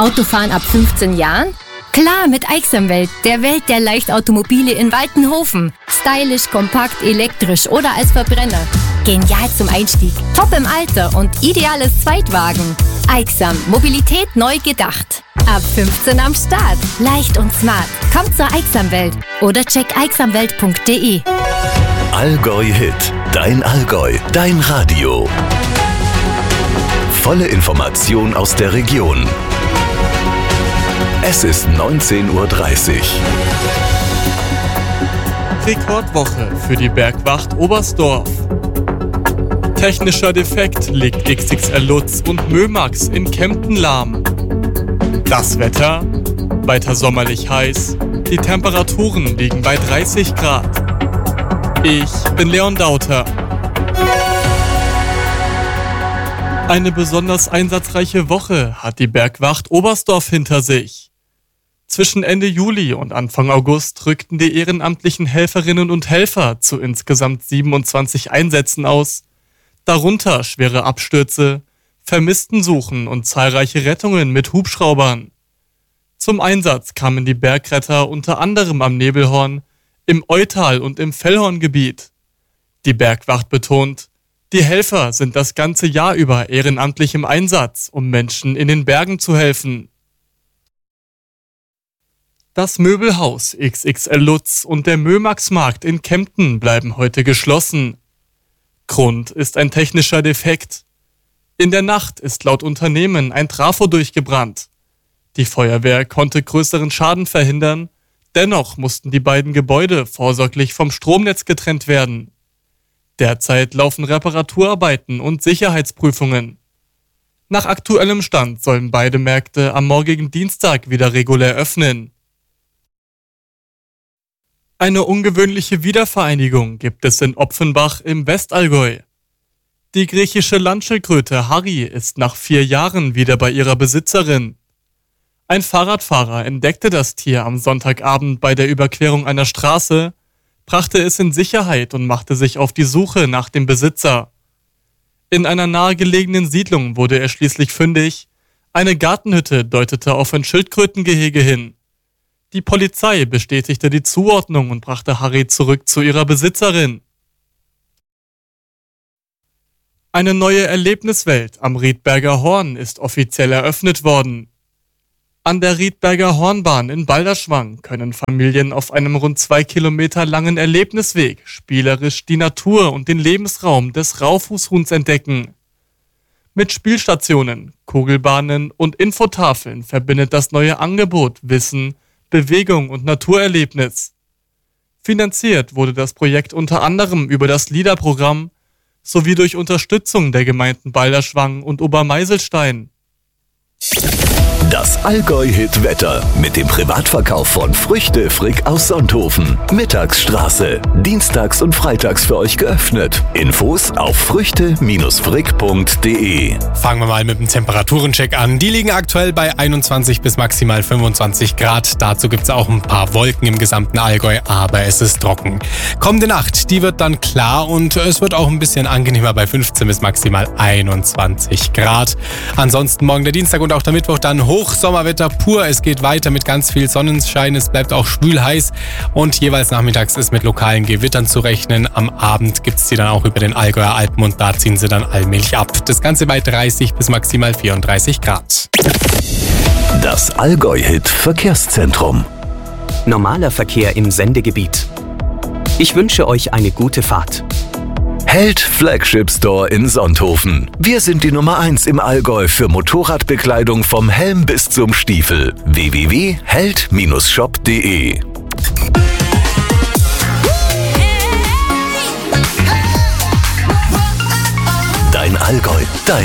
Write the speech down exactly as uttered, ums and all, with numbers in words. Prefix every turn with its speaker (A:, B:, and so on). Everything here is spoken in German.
A: Autofahren ab fünfzehn Jahren? Klar, mit Aixamwelt, der Welt der Leichtautomobile in Waltenhofen. Stylisch, kompakt, elektrisch oder als Verbrenner. Genial zum Einstieg, top im Alter und ideales Zweitwagen. Aixam, Mobilität neu gedacht. Ab fünfzehn am Start. Leicht und smart. Kommt zur Aixamwelt oder check aixamwelt punkt de.
B: Allgäu Hit. Dein Allgäu. Dein Radio. Volle Information aus der Region. Es ist neunzehn Uhr dreißig.
C: Rekordwoche für die Bergwacht Oberstdorf. Technischer Defekt legt X X L Lutz und Mömax in Kempten lahm. Das Wetter? Weiter sommerlich heiß. Die Temperaturen liegen bei dreißig Grad. Ich bin Leon Dauter. Eine besonders einsatzreiche Woche hat die Bergwacht Oberstdorf hinter sich. Zwischen Ende Juli und Anfang August rückten die ehrenamtlichen Helferinnen und Helfer zu insgesamt siebenundzwanzig Einsätzen aus, darunter schwere Abstürze, Vermisstensuchen und zahlreiche Rettungen mit Hubschraubern. Zum Einsatz kamen die Bergretter unter anderem am Nebelhorn, im Eutal und im Fellhorngebiet. Die Bergwacht betont, die Helfer sind das ganze Jahr über ehrenamtlich im Einsatz, um Menschen in den Bergen zu helfen. Das Möbelhaus X X L Lutz und der Mömax-Markt in Kempten bleiben heute geschlossen. Grund ist ein technischer Defekt. In der Nacht ist laut Unternehmen ein Trafo durchgebrannt. Die Feuerwehr konnte größeren Schaden verhindern, dennoch mussten die beiden Gebäude vorsorglich vom Stromnetz getrennt werden. Derzeit laufen Reparaturarbeiten und Sicherheitsprüfungen. Nach aktuellem Stand sollen beide Märkte am morgigen Dienstag wieder regulär öffnen. Eine ungewöhnliche Wiedervereinigung gibt es in Opfenbach im Westallgäu. Die griechische Landschildkröte Harry ist nach vier Jahren wieder bei ihrer Besitzerin. Ein Fahrradfahrer entdeckte das Tier am Sonntagabend bei der Überquerung einer Straße, brachte es in Sicherheit und machte sich auf die Suche nach dem Besitzer. In einer nahegelegenen Siedlung wurde er schließlich fündig. Eine Gartenhütte deutete auf ein Schildkrötengehege hin. Die Polizei bestätigte die Zuordnung und brachte Harry zurück zu ihrer Besitzerin. Eine neue Erlebniswelt am Riedberger Horn ist offiziell eröffnet worden. An der Riedberger Hornbahn in Balderschwang können Familien auf einem rund zwei Kilometer langen Erlebnisweg spielerisch die Natur und den Lebensraum des Raufußhuhns entdecken. Mit Spielstationen, Kugelbahnen und Infotafeln verbindet das neue Angebot Wissen, Bewegung und Naturerlebnis. Finanziert wurde das Projekt unter anderem über das LIDA-Programm sowie durch Unterstützung der Gemeinden Balderschwang und Obermeiselstein.
B: Das Allgäu-Hit-Wetter mit dem Privatverkauf von Früchte Frick aus Sonthofen. Mittagsstraße. Dienstags und freitags für euch geöffnet. Infos auf früchte frick punkt de.
D: Fangen wir mal mit dem Temperaturencheck an. Die liegen aktuell bei einundzwanzig bis maximal fünfundzwanzig Grad. Dazu gibt es auch ein paar Wolken im gesamten Allgäu, aber es ist trocken. Kommende Nacht, die wird dann klar und es wird auch ein bisschen angenehmer bei fünfzehn bis maximal einundzwanzig Grad. Ansonsten morgen der Dienstag und auch der Mittwoch dann Hochsommerwetter pur. Es geht weiter mit ganz viel Sonnenschein. Es bleibt auch schwül heiß und jeweils nachmittags ist mit lokalen Gewittern zu rechnen. Am Abend gibt es die dann auch über den Allgäuer Alpen und da ziehen sie dann allmählich ab. Das Ganze bei dreißig bis maximal vierunddreißig Grad.
B: Das Allgäu-Hit Verkehrszentrum.
E: Normaler Verkehr im Sendegebiet. Ich wünsche euch eine gute Fahrt.
B: Held Flagship Store in Sonthofen. Wir sind die Nummer eins im Allgäu für Motorradbekleidung vom Helm bis zum Stiefel. w w w punkt held shop punkt de. Dein Allgäu, dein